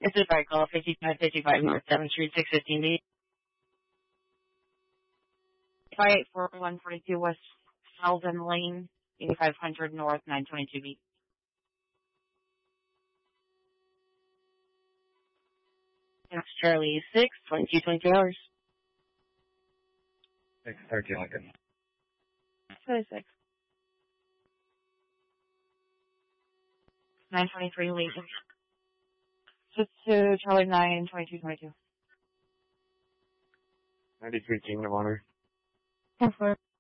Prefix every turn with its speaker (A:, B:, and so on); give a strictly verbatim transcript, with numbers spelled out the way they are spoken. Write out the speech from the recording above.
A: This is right call, fifty-five fifty-five North seventh Street, six fifteen B. five eight four one forty-two West Sheldon Lane, eighty-five hundred North, nine twenty-two B. That's Charlie six, twenty-two twenty-two hours.
B: six thirteen Lincoln.
A: twenty-six. nine twenty-three Lincoln. Just to Charlie nine, twenty-two twenty-two.
B: ninety-three Kingdom Honor.
A: ten four.